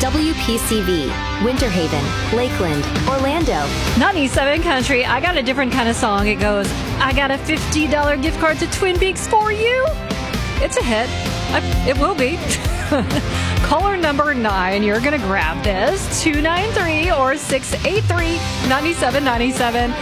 WPCV, Winter Haven, Lakeland, Orlando. 97 Country. I got a different kind of song. It goes, I got a $50 gift card to Twin Peaks for you. It's a hit. It will be. Caller number 9, you're going to grab this. 293 or 683-9797.